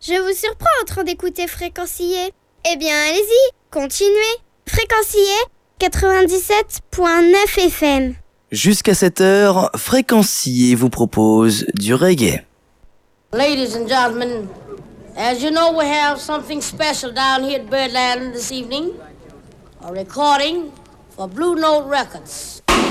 Je vous surprends en train d'écouter Fréquencier. Eh bien, allez-y, continuez. Fréquencier 97.9 FM. Jusqu'à 7h, Fréquencier vous propose du reggae. Ladies and gentlemen, as you know, we have something special down here at Birdland this evening. A recording for Blue Note Records.